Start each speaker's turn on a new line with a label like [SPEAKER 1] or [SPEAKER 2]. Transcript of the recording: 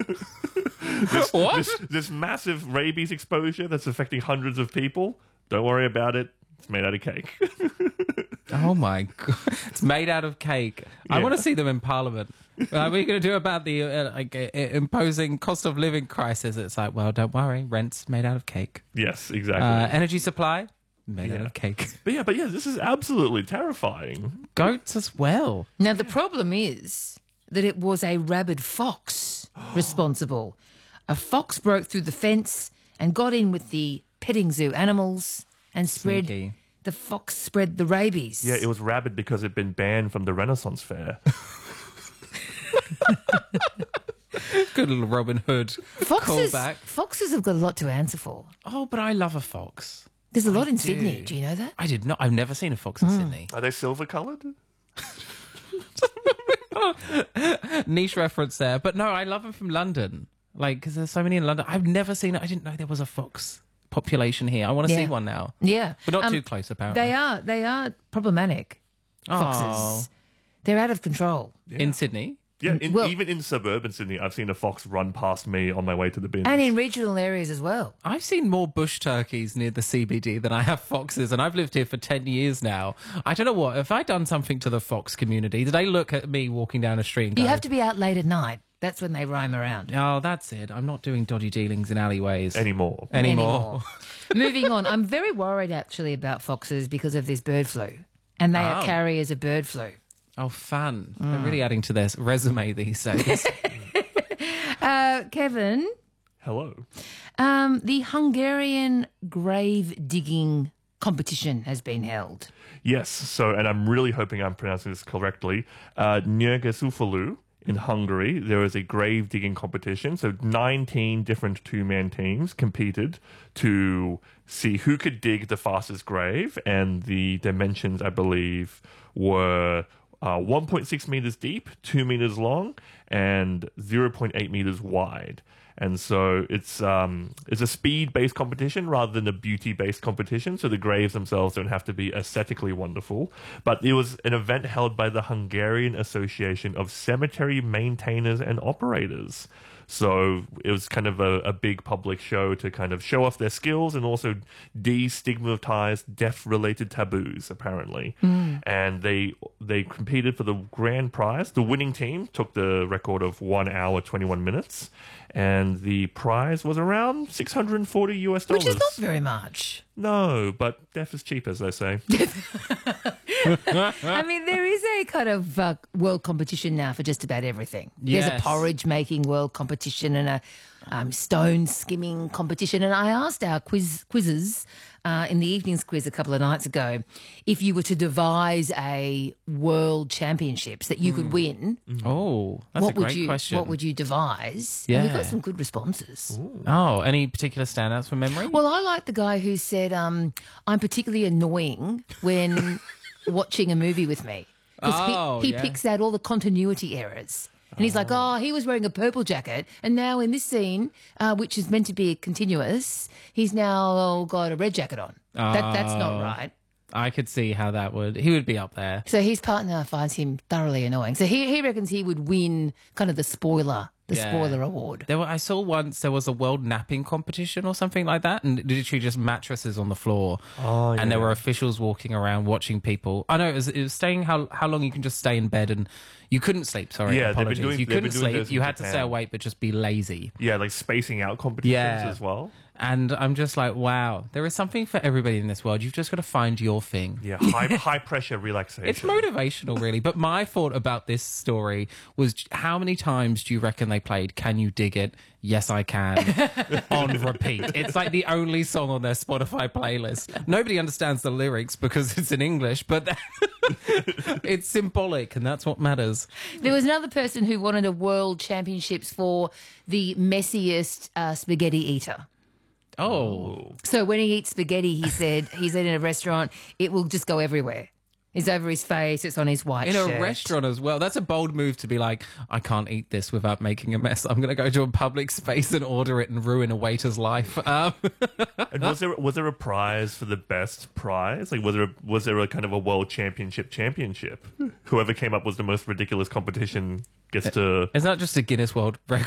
[SPEAKER 1] What?
[SPEAKER 2] This massive rabies exposure that's affecting hundreds of people. Don't worry about it. It's made out of cake.
[SPEAKER 1] Oh my God. It's made out of cake. I want to see them in Parliament. What are you going to do about the imposing cost of living crisis? It's like, well, don't worry. Rent's made out of cake.
[SPEAKER 2] Yes, exactly.
[SPEAKER 1] Energy supply? Made out of cake.
[SPEAKER 2] But yeah, this is absolutely terrifying.
[SPEAKER 1] Goats as well.
[SPEAKER 3] Now, the problem is that it was a rabid fox responsible. A fox broke through the fence and got in with the petting zoo animals and spread...
[SPEAKER 1] Sneaky.
[SPEAKER 3] The fox spread the rabies.
[SPEAKER 2] Yeah, it was rabid because it'd been banned from the Renaissance Fair.
[SPEAKER 1] Good little Robin Hood callback.
[SPEAKER 3] Foxes have got a lot to answer for.
[SPEAKER 1] Oh, but I love a fox.
[SPEAKER 3] There's a lot in Sydney. Do you know that?
[SPEAKER 1] I did not. I've never seen a fox in Sydney.
[SPEAKER 2] Are they silver coloured?
[SPEAKER 1] Niche reference there. But no, I love them from London. Like, because there's so many in London. I've never seen it. I didn't know there was a fox population here. I want to see one now.
[SPEAKER 3] Yeah.
[SPEAKER 1] But not too close, apparently.
[SPEAKER 3] They are problematic, foxes. They're out of control.
[SPEAKER 1] In Sydney?
[SPEAKER 2] Yeah, even in suburban Sydney, I've seen a fox run past me on my way to the bin.
[SPEAKER 3] And in regional areas as well.
[SPEAKER 1] I've seen more bush turkeys near the CBD than I have foxes, and I've lived here for 10 years now. I don't know what. Have I done something to the fox community? Did they look at me walking down a street and go,
[SPEAKER 3] You have to be out late at night. That's when they roam around.
[SPEAKER 1] oh, that's it. I'm not doing dodgy dealings in alleyways.
[SPEAKER 2] Anymore.
[SPEAKER 3] Moving on. I'm very worried, actually, about foxes because of this bird flu. And they are carriers of bird flu.
[SPEAKER 1] Oh, fun. They're really adding to their resume these days.
[SPEAKER 3] Kevin,
[SPEAKER 2] Hello.
[SPEAKER 3] the Hungarian grave digging competition has been held.
[SPEAKER 2] Yes, so, and I'm really hoping I'm pronouncing this correctly. Nyíregyszéfalu in Hungary, there was a grave digging competition. So 19 different two-man teams competed to see who could dig the fastest grave. And the dimensions, I believe, were 1.6 meters deep, 2 meters long, and 0.8 meters wide. And so it's a speed-based competition rather than a beauty-based competition. So the graves themselves don't have to be aesthetically wonderful. But it was an event held by the Hungarian Association of Cemetery Maintainers and Operators. So it was kind of a big public show to kind of show off their skills and also destigmatize death-related taboos, apparently. And they competed for the grand prize. The winning team took the record of 1 hour, 21 minutes. And the prize was around $640 US.
[SPEAKER 3] Which is not very much.
[SPEAKER 2] No, but death is cheap, as they say.
[SPEAKER 3] I mean, there is a kind of world competition now for just about everything. There's a
[SPEAKER 1] Yes.
[SPEAKER 3] porridge making world competition and a stone skimming competition. And I asked our quizzes in the evening's quiz a couple of nights ago if you were to devise a world championships that you could win.
[SPEAKER 1] Oh, that's a great question.
[SPEAKER 3] What would you devise? And we
[SPEAKER 1] Yeah.
[SPEAKER 3] got some good responses.
[SPEAKER 1] Oh, any particular standouts from memory?
[SPEAKER 3] Well, I like the guy who said, I'm particularly annoying when watching a movie with me. 'Cause
[SPEAKER 1] Oh,
[SPEAKER 3] he
[SPEAKER 1] yeah.
[SPEAKER 3] picks out all the continuity errors. And he's like, he was wearing a purple jacket, and now in this scene, which is meant to be continuous, he's now got a red jacket on. That's not right.
[SPEAKER 1] I could see how he would be up there.
[SPEAKER 3] So his partner finds him thoroughly annoying. So he reckons he would win kind of the spoiler award.
[SPEAKER 1] I saw once there was a world napping competition or something like that, and literally just mattresses on the floor. And there were officials walking around watching people. I know it was staying how long you can just stay in bed, and you couldn't sleep. Sorry,
[SPEAKER 2] Yeah, they've been
[SPEAKER 1] apologies.
[SPEAKER 2] doing-
[SPEAKER 1] You
[SPEAKER 2] they've been
[SPEAKER 1] couldn't
[SPEAKER 2] doing
[SPEAKER 1] sleep.
[SPEAKER 2] those
[SPEAKER 1] You
[SPEAKER 2] in
[SPEAKER 1] had to stay
[SPEAKER 2] Japan.
[SPEAKER 1] awake, but just be lazy.
[SPEAKER 2] Yeah, like spacing out competitions
[SPEAKER 1] Yeah.
[SPEAKER 2] as well.
[SPEAKER 1] And I'm just like, wow, there is something for everybody in this world. You've just got to find your thing.
[SPEAKER 2] Yeah, high pressure relaxation.
[SPEAKER 1] It's motivational, really. But my thought about this story was, how many times do you reckon they played Can You Dig It? Yes, I Can on repeat. It's like the only song on their Spotify playlist. Nobody understands the lyrics because it's in English, but it's symbolic, and that's what matters.
[SPEAKER 3] There was another person who wanted a world championships for the messiest spaghetti eater.
[SPEAKER 1] Oh.
[SPEAKER 3] So when he eats spaghetti, he said in a restaurant, it will just go everywhere. It's over his face. It's on his white
[SPEAKER 1] In
[SPEAKER 3] shirt.
[SPEAKER 1] a restaurant as well. That's a bold move to be like, I can't eat this without making a mess. I'm going to go to a public space and order it and ruin a waiter's life.
[SPEAKER 2] And was there a prize for the best prize? Like, was there a kind of a world championship? Whoever came up with the most ridiculous competition gets to.
[SPEAKER 1] It's not just a Guinness World Record